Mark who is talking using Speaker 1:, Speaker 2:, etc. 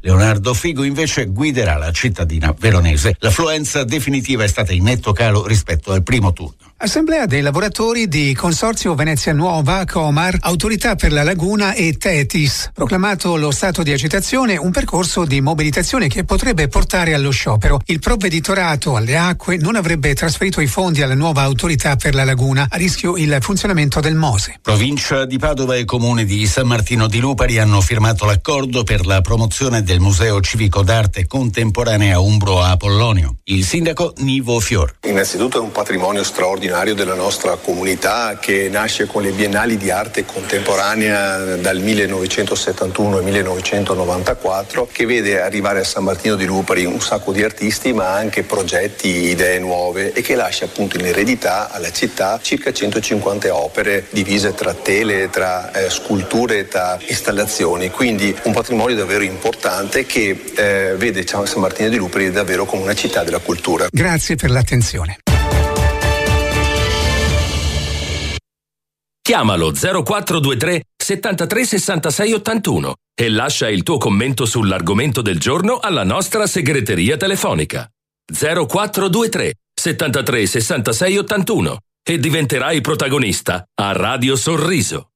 Speaker 1: Leonardo Figo invece guiderà la cittadina veronese. L'affluenza definitiva è stata in netto calo rispetto al primo turno.
Speaker 2: Assemblea dei lavoratori di Consorzio Venezia Nuova, Comar, Autorità per la Laguna e Tetis. Proclamato lo stato di agitazione, un percorso di mobilitazione che potrebbe portare allo sciopero. Il provveditorato alle acque non avrebbe trasferito i fondi alla nuova Autorità per la Laguna, a rischio il funzionamento del Mose.
Speaker 1: Provincia di Padova e Comune di San Martino di Lupari hanno firmato l'accordo per la promozione del Museo Civico d'Arte Contemporanea Umbro a Apollonio. Il sindaco Nivo Fior.
Speaker 3: Innanzitutto è un patrimonio straordinario della nostra comunità che nasce con le biennali di arte contemporanea dal 1971 al 1994, che vede arrivare a San Martino di Lupari un sacco di artisti ma anche progetti, idee nuove, e che lascia appunto in eredità alla città circa 150 opere divise tra tele, tra sculture, tra installazioni, quindi un patrimonio davvero importante che vede San Martino di Lupari davvero come una città della cultura.
Speaker 2: Grazie per l'attenzione.
Speaker 4: Chiamalo 0423 73 66 81 e lascia il tuo commento sull'argomento del giorno alla nostra segreteria telefonica. 0423 73 66 81 e diventerai protagonista a Radio Sorriso.